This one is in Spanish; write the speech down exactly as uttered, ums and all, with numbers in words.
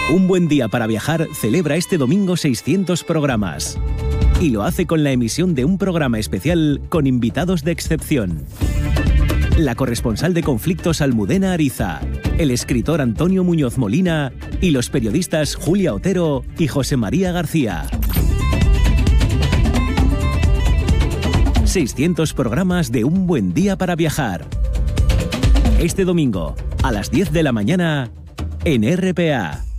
Un buen día para viajar celebra este domingo seiscientos programas. Y lo hace con la emisión de un programa especial con invitados de excepción. La corresponsal de Conflictos Almudena Ariza, el escritor Antonio Muñoz Molina y los periodistas Julia Otero y José María García. seiscientos programas de Un buen día para viajar. Este domingo, a las diez de la mañana, en R P A.